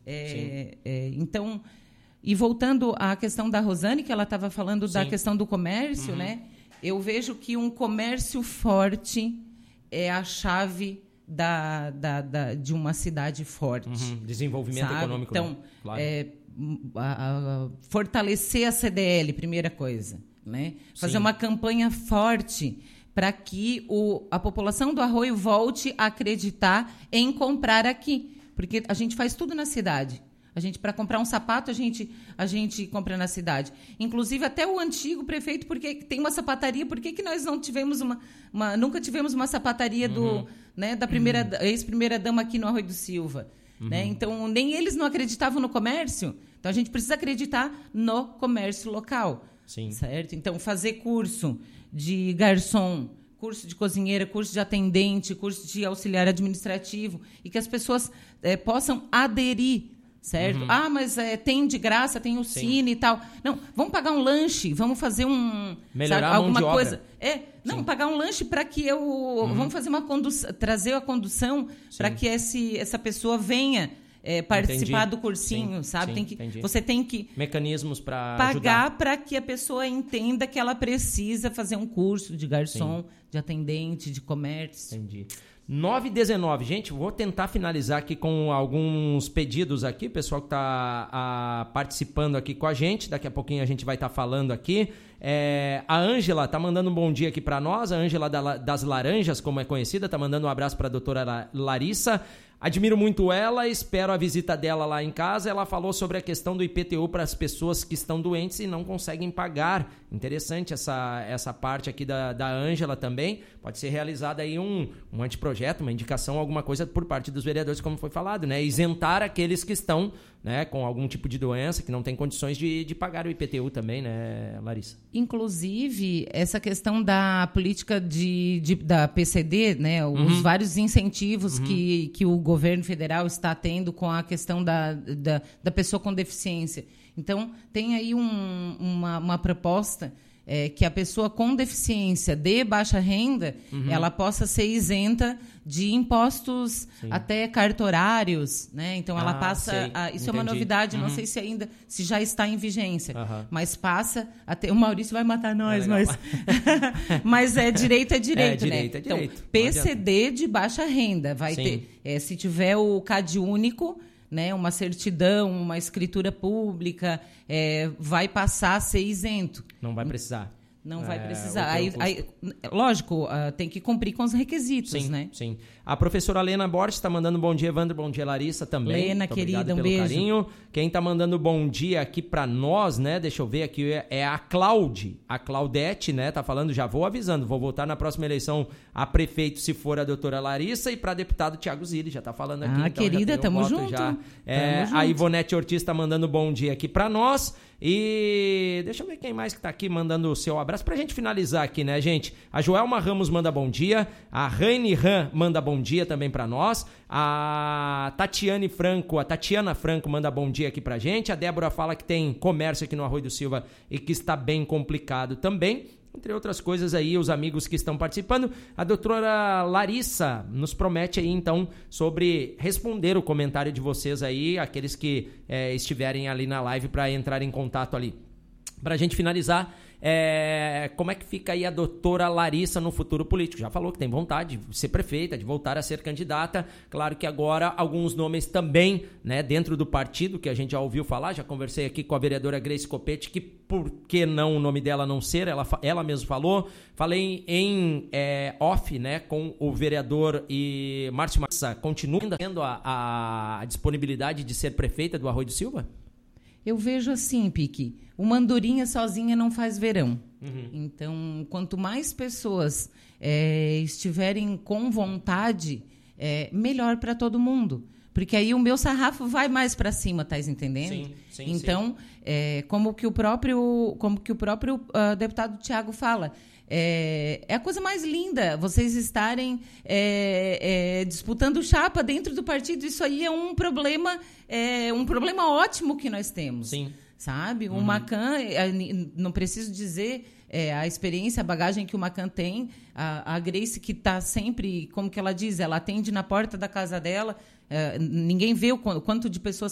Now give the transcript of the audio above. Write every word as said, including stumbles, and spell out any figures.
É, é, então, e voltando à questão da Rosane, que ela estava falando Sim. da questão do comércio, uhum. né? Eu vejo que um comércio forte é a chave da, da, da, de uma cidade forte. Uhum. Desenvolvimento sabe? econômico. Então, né? Claro. é, a, a, fortalecer a C D L, primeira coisa. Né? Fazer Sim. uma campanha forte para que o, a população do Arroio volte a acreditar em comprar aqui. Porque a gente faz tudo na cidade. A gente, para comprar um sapato, a gente, a gente compra na cidade. Inclusive, até o antigo prefeito, porque tem uma sapataria, por que, que nós não tivemos uma, uma... Nunca tivemos uma sapataria do, uhum. né, da primeira, uhum. ex-primeira-dama aqui no Arroio do Silva? Uhum. Né? Então, nem eles não acreditavam no comércio. Então, a gente precisa acreditar no comércio local. Sim. Certo? Então, fazer curso de garçom, curso de cozinheira, curso de atendente, curso de auxiliar administrativo, e que as pessoas é, possam aderir. Certo? Uhum. Ah, mas é, tem de graça, tem o Sim. Cine e tal. Não, vamos pagar um lanche, vamos fazer um... Melhorar sabe, a alguma mão de coisa. obra. É, não, Sim. pagar um lanche para que eu... Uhum. Vamos fazer uma condução, trazer a condução para que esse, essa pessoa venha é, participar entendi. do cursinho, Sim. sabe? Sim, tem que, você tem que... Mecanismos para pagar para que a pessoa entenda que ela precisa fazer um curso de garçom, Sim. de atendente, de comércio. Entendi. nove e dezenove, gente, vou tentar finalizar aqui com alguns pedidos aqui, pessoal que está participando aqui com a gente, daqui a pouquinho a gente vai estar tá falando aqui. É, a Ângela está mandando um bom dia aqui para nós, a Ângela da, das Laranjas, como é conhecida, está mandando um abraço para a doutora Larissa. Admiro muito ela, espero a visita dela lá em casa. Ela falou sobre a questão do I P T U para as pessoas que estão doentes e não conseguem pagar. Interessante essa, essa parte aqui da, da Ângela também. Pode ser realizada aí um, um anteprojeto, uma indicação, alguma coisa por parte dos vereadores, como foi falado, né? Isentar aqueles que estão, né, com algum tipo de doença, que não têm condições de, de pagar o I P T U também, né, Larissa? Inclusive, essa questão da política de, de, da P C D, né, os uhum. vários incentivos uhum. que, que o governo federal está tendo com a questão da, da, da pessoa com deficiência. Então, tem aí um, uma, uma proposta é, que a pessoa com deficiência de baixa renda, uhum. ela possa ser isenta de impostos Sim. até cartorários, né? Então, ela ah, passa... A, isso Entendi. É uma novidade, uhum. não sei se ainda se já está em vigência, uhum. mas passa até... O Maurício vai matar nós, é mas... mas é direito é direito, é, né? direito é direito. Então, P C D de baixa renda vai Sim. ter... É, se tiver o C A D único... Né, uma certidão, uma escritura pública, é, vai passar a ser isento. Não vai precisar. Não é, vai precisar. Aí, aí, lógico, uh, tem que cumprir com os requisitos, sim, né? Sim. A professora Lena Borges está mandando bom dia, Evandro. Bom dia, Larissa, também. Lena, Muito querida, um pelo beijo. Carinho. Quem está mandando bom dia aqui para nós, né? Deixa eu ver aqui, é a Cláudia. A Claudete, né? Tá falando, já vou avisando, vou votar na próxima eleição a prefeito se for a doutora Larissa e para deputado Thiago Zilli, já tá falando aqui. Ah, então querida, já um tamo voto junto. Já. É, tamo junto. A Ivonete Ortiz está mandando bom dia aqui para nós. E deixa eu ver quem mais que tá aqui mandando o seu abraço pra gente finalizar aqui, né, gente? A Joelma Ramos manda bom dia, a Raine Ram manda bom dia também pra nós, a Tatiane Franco, a Tatiana Franco manda bom dia aqui pra gente, a Débora fala que tem comércio aqui no Arroio do Silva e que está bem complicado também. Entre outras coisas aí, os amigos que estão participando. A doutora Larissa nos promete aí, então, sobre responder o comentário de vocês aí, aqueles que é, estiverem ali na live para entrar em contato ali. Para a gente finalizar, é, como é que fica aí a doutora Larissa no futuro político? Já falou que tem vontade de ser prefeita, de voltar a ser candidata. Claro que agora alguns nomes também, né, dentro do partido, que a gente já ouviu falar, já conversei aqui com a vereadora Grace Copete, que por que não o nome dela não ser, ela, ela mesma falou. Falei em é, off, né, com o vereador e Márcio Massa. Continua tendo a, a disponibilidade de ser prefeita do Arroio do Silva? Eu vejo assim, Pique, uma andorinha sozinha não faz verão. Uhum. Então, quanto mais pessoas é, estiverem com vontade, é, melhor para todo mundo. Porque aí o meu sarrafo vai mais para cima, tá entendendo? Sim, sim, então, sim. É, como que o próprio, como que o próprio uh, deputado Thiago fala, é, é a coisa mais linda vocês estarem é, é, disputando chapa dentro do partido. Isso aí é um problema, é, um problema ótimo que nós temos. Sim. Sabe? Uhum. O Macan, não preciso dizer é, a experiência, a bagagem que o Macan tem, a, a Grace que está sempre, como que ela diz, ela atende na porta da casa dela, é, ninguém vê o quanto de pessoas